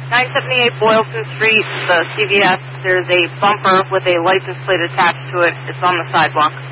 978 Boylston Street, the CVS. There's a bumper with a license plate attached to it. It's on the sidewalk.